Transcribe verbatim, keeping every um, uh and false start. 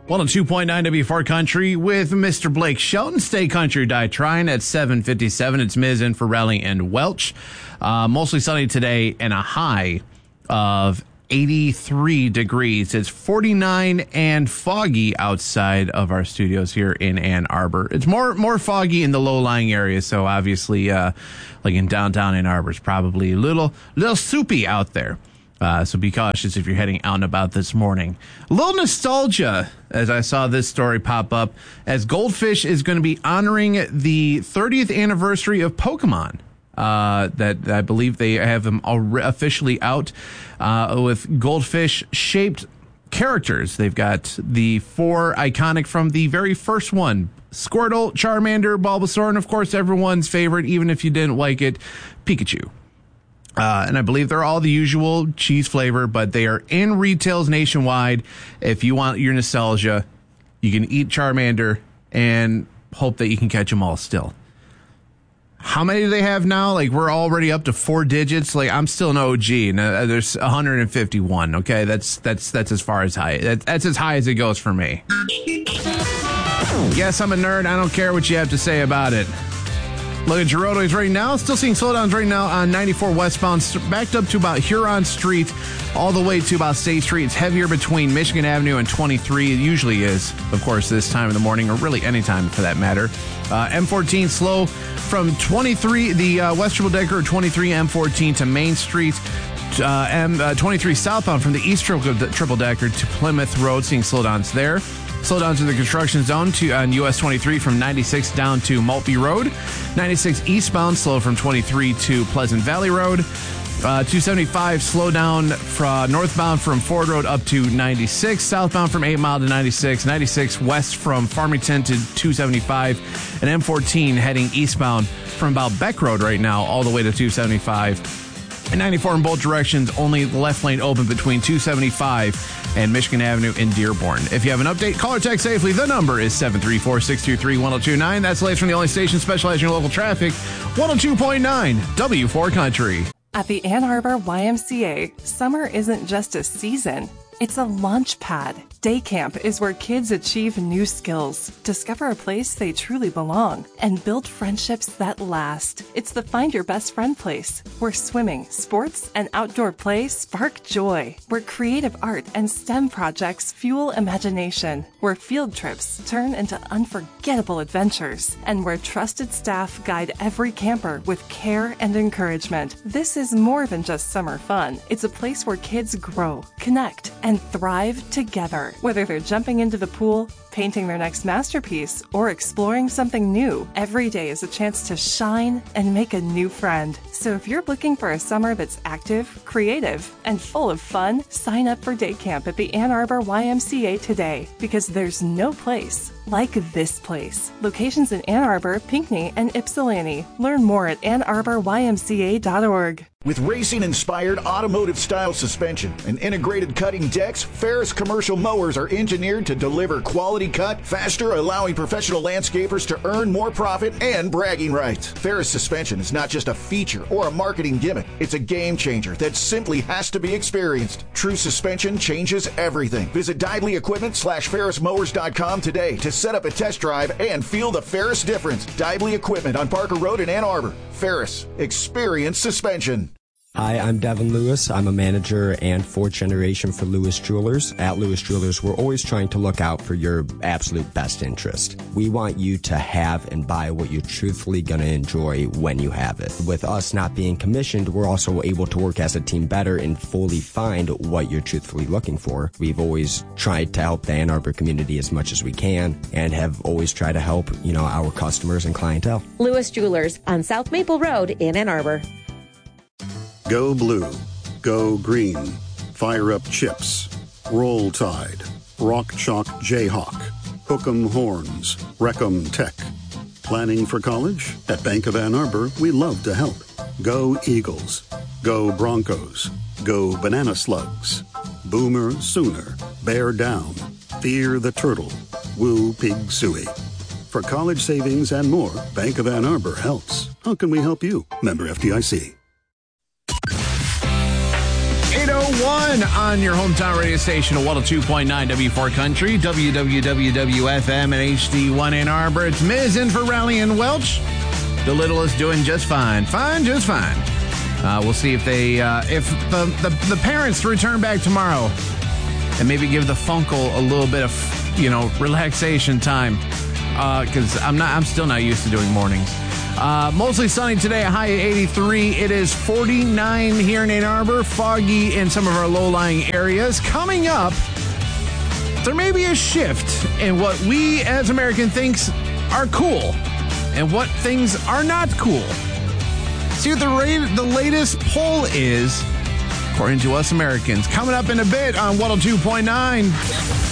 one oh two point nine W four Country with Mister Blake Shelton. Stay Country, Die Trying at seven fifty-seven. It's Miz in for Raleigh and Welch. Uh, mostly sunny today and a high of eighty-three degrees. It's forty-nine and foggy outside of our studios here in Ann Arbor. It's more more foggy in the low-lying areas, so obviously, uh, like in downtown Ann Arbor, it's probably a little, little soupy out there. Uh, so be cautious if you're heading out and about this morning. A little nostalgia as I saw this story pop up, as Goldfish is going to be honoring the thirtieth anniversary of Pokemon. Uh, that I believe they have them all officially out uh, with Goldfish-shaped characters. They've got the four iconic from the very first one: Squirtle, Charmander, Bulbasaur, and of course everyone's favorite, even if you didn't like it, Pikachu. Uh, and I believe they're all the usual cheese flavor, but they are in retails nationwide. If you want your nostalgia, you can eat Charmander and hope that you can catch them all still. How many do they have now? Like, we're already up to four digits. Like, I'm still an O G. And, uh, there's one hundred fifty-one. Okay, that's that's that's as far as high. That, that's as high as it goes for me. Yes, I'm a nerd. I don't care what you have to say about it. Look at your roadways right now. Still seeing slowdowns right now on ninety-four westbound, backed up to about Huron Street, all the way to about State Street. It's heavier between Michigan Avenue and twenty-three. It usually is, of course, this time of the morning, or really any time for that matter. Uh, M fourteen slow from twenty-three, the uh, West Triple Decker, twenty-three M fourteen to Main Street. Uh, M uh, twenty-three southbound from the East Triple Decker to Plymouth Road, seeing slowdowns there. Slowdowns in the construction zone to on U S twenty-three from ninety-six down to Maltby Road. ninety-six eastbound, slow from twenty-three to Pleasant Valley Road. Uh, two seventy-five, slow down from northbound from Ford Road up to ninety-six. Southbound from eight Mile to ninety-six. ninety-six west from Farmington to two seventy-five. And M fourteen heading eastbound from about Beck Road right now all the way to two seventy-five. And ninety-four in both directions, only the left lane open between two seventy-five and Michigan Avenue in Dearborn. If you have an update, call or text safely. The number is seven three four, six two three, one oh two nine. That's the latest from the only station specializing in local traffic, one oh two point nine W four Country. At the Ann Arbor Y M C A, summer isn't just a season. It's a launch pad. Day camp is where kids achieve new skills, discover a place they truly belong, and build friendships that last. It's the Find Your Best Friend place, where swimming, sports, and outdoor play spark joy, where creative art and STEM projects fuel imagination, where field trips turn into unforgettable adventures, and where trusted staff guide every camper with care and encouragement. This is more than just summer fun. It's a place where kids grow, connect, and thrive together. Whether they're jumping into the pool, painting their next masterpiece, or exploring something new, every day is a chance to shine and make a new friend. So if you're looking for a summer that's active, creative, and full of fun, sign up for day camp at the Ann Arbor Y M C A today, because there's no place like this place. Locations in Ann Arbor, Pinckney, and Ypsilanti. Learn more at ann arbor y m c a dot org. With racing-inspired automotive-style suspension and integrated cutting decks, Ferris commercial mowers are engineered to deliver quality cut faster, allowing professional landscapers to earn more profit and bragging rights. Ferris suspension is not just a feature or a marketing gimmick. It's a game changer that simply has to be experienced. True suspension changes everything. Visit Didley Equipment slash Ferris Mowers dot com today to set up a test drive and feel the Ferris difference. Didley Equipment on Parker Road in Ann Arbor. Ferris, experience suspension. Hi, I'm Devin Lewis. I'm a manager and fourth generation for Lewis Jewelers. At Lewis Jewelers, we're always trying to look out for your absolute best interest. We want you to have and buy what you're truthfully going to enjoy when you have it. With us not being commissioned, we're also able to work as a team better and fully find what you're truthfully looking for. We've always tried to help the Ann Arbor community as much as we can and have always tried to help, you know, our customers and clientele. Lewis Jewelers on South Maple Road in Ann Arbor. Go Blue, Go Green, Fire Up Chips, Roll Tide, Rock Chalk Jayhawk, Hook'em Horns, Wreck'em Tech. Planning for college? At Bank of Ann Arbor, we love to help. Go Eagles, Go Broncos, Go Banana Slugs, Boomer Sooner, Bear Down, Fear the Turtle, Woo Pig Suey. For college savings and more, Bank of Ann Arbor helps. How can we help you? Member F D I C. eight oh one one on your hometown radio station, one oh two point nine W four Country, W W W W F M and H D one Ann Arbor. It's Miz in for Raleigh and Welch. The little is doing just fine. Fine, just fine. Uh, we'll see if they, uh, if the, the, the parents return back tomorrow and maybe give the Funkle a little bit of, you know, relaxation time. Because uh, I'm not, I'm still not used to doing mornings. Uh, mostly sunny today, a high of eighty-three. It is forty-nine here in Ann Arbor, foggy in some of our low-lying areas. Coming up, there may be a shift in what we as Americans think are cool and what things are not cool. See what the, rate, the latest poll is, according to us Americans. Coming up in a bit on one oh two point nine.